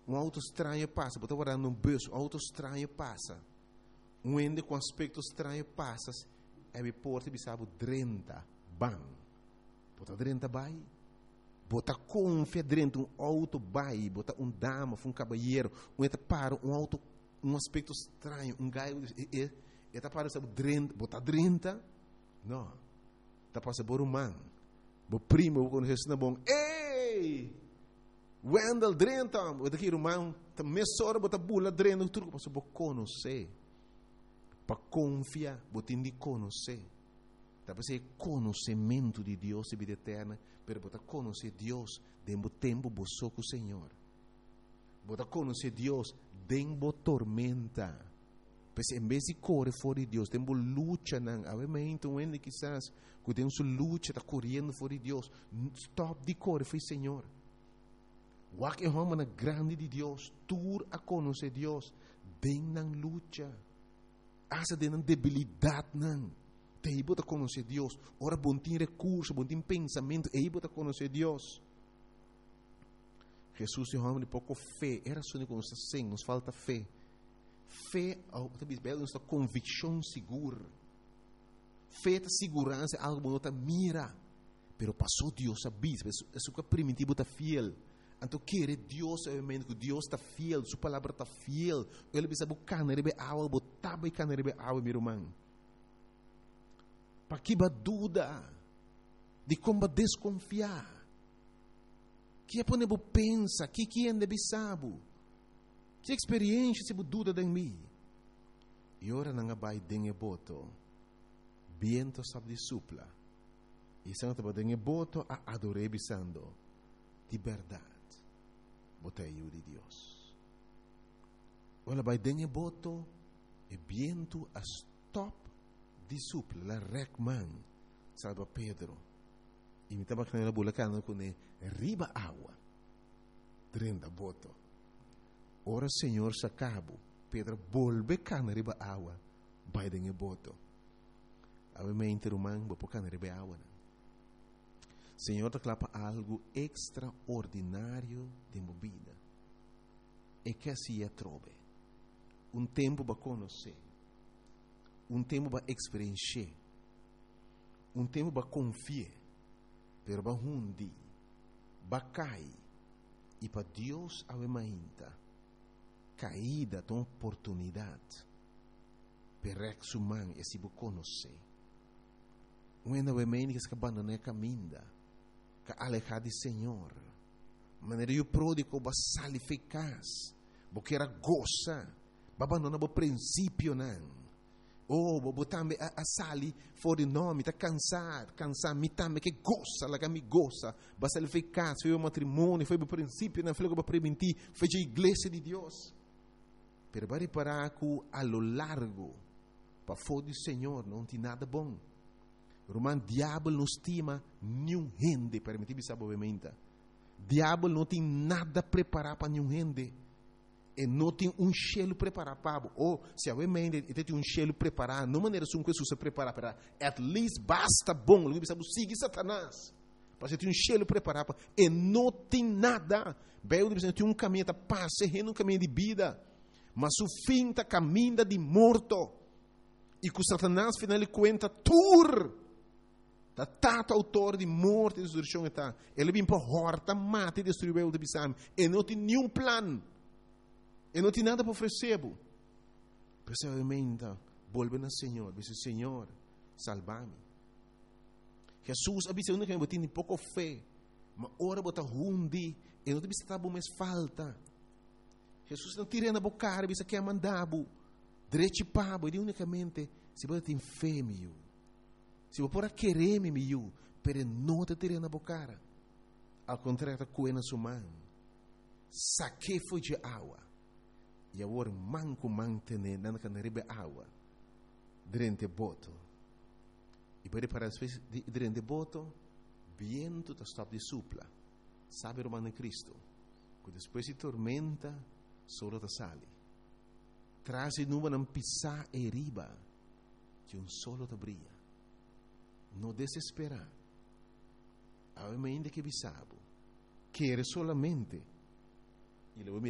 auto estranho passa, bota agora num bus, um auto estranho passa. Um ende com aspecto estranho passa, é porta bisabo 30 bang. Bota 30 bai. Bota confia dentro um auto bai, bota dama, um cabalheiro, eta para um auto, um aspecto estranho, gaio, eta para sabe 30, bota 30. Não. Tá passa por man. Bo primo quando Jesus na bom. Ei! Wendel 30, bota aqui irmão, tá mesora bota bula 30, tudo passa por conhecer. Para confiar, bota de conhecer. Tá para ser conhecimento de Deus e vida eterna, pero bota conhecer Deus dentro do tempo boçou com o Senhor. Bota conhecer Deus dentro da tormenta. Porque em vez de correr fora de Deus, tem uma luta, não. Obviamente, um ende quizás, que tem uma luta, está correndo fora de Deus. Stop de correr, foi Senhor. O que é uma grande de Deus, tur a conhecer Deus, tem na luta. Asa tem na debilidade, não. Tem que conhecer Deus. Ora, bom tem recurso, bom tem pensamento, aí que conhecer Deus. Jesus é um homem de pouco fé. Era só que nos assim, nos falta fé. Fé é uma convicção segura. Fé é segurança, algo que não mira. Pero passou Deus a bis, isso que é primitivo está fiel. Então querer Deus é que Deus está fiel, sua palavra está fiel. Ele bisa buscar na rebe água, botar bem na rebe água, meu irmão. Para que dúvida de como desconfiar. Que é para pensa, que é nebisabo. Que experiência se dúvida de mim. E ora não vai dengue boto. Viento sabe de supla. E se não te dengue boto a adorar bisando. De verdade. Botei eu de Deus. Ora vai dengue boto. E viento a stop de supla. La recman. Salva Pedro. E me estava canela bulacana com riba água. 30 boto. Ora Senhor sacabo, Pedro volve cana riba água, vai dengue boto. Obviamente irmão, vou cana riba água. Senhor te clapa algo extraordinário de movida. E que assim é trobe. Tempo para conhecer. Tempo para experienciar. Tempo para confiar. Pero para hundi, para cair. E para Deus obviamente. Caída de uma oportunidade para que o man e se conhecer. Ainda bem que se abandona a caminho, que alejar do Senhor. Maneira que o pródigo vai sair eficaz, porque era goza, vai abandonar o princípio não. Vou também a sair fora de nome, está cansar, me também que goza, lá que me goza, vai sair eficaz, foi o matrimônio, foi o princípio, não foi o que vai prevenir, foi a igreja de Deus. Pero vai reparar que a lo largo, para fora do Senhor, não tem nada bom. O diabo não estima nenhum gente, permitir-me saber obviamente. Diabo não tem nada preparado para nenhum gente. E não tem cheiro preparado para. Ou, se obviamente tem cheiro preparado, não maneira como que se prepara para. At least basta bom. Ele sabe seguir Satanás. Para ter cheiro preparado para. E não tem nada. Bem, tem caminho de paz, um caminho de vida. Mas o fim está caminho de morto. E que o Satanás final ele conta tur. Está tanto autor de morte e destruição está. Ele vem para horta, mata e destruir o bisam. E não tem nenhum plano. E não tem nada para oferecer. Precisamente, volve ao Senhor. Diz: Senhor, salva-me. Jesus avisa que eu tenho pouco fé. Mas ora bota hundi. E não tem que mais falta. Jesus não tira na boca, bisa que é mandado. Direito pabo, e unicamente, se você tem fé, meu. Se você pode querer, meu, pero não te tira na boca. Ao contrário, coe na sua mão. Saque foi de água. E agora, manco mantene, na canaribe água. Durante boto. E pode parar as vezes, durante boto, viento está stop de supla. Sabe, irmão de Cristo, que depois de tormenta, solo te sale. Traz e nuvem não pisar e riba, que solo te brilha. Não desesperar. Obviamente que bisabo. Quer solamente. E